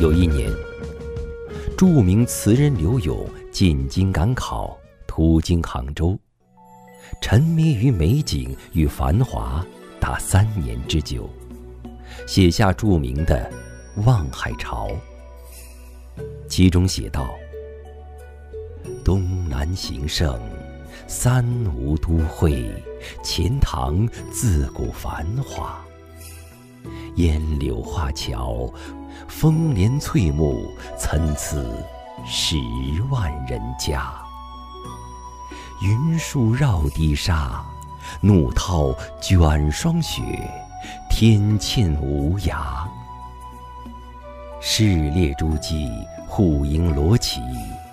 有一年，著名词人柳永进京赶考，途经杭州，沉迷于美景与繁华达3年之久，写下著名的《望海潮》。其中写道：东南形胜，三吴都会，钱塘自古繁华。烟柳画桥，风帘翠幕，参差10万人家。云树绕堤沙，怒涛卷霜雪，天堑无涯。市列诸骑，户缨罗旗，